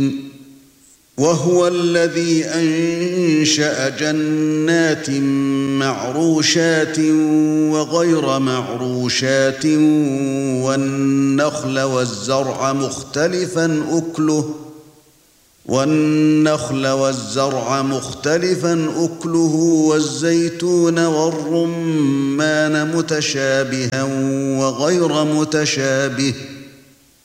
وهو الذي أنشأ جنات معروشات وغير معروشات والنخل والزرع مختلفا أكله والزيتون والرمان متشابها وغير متشابه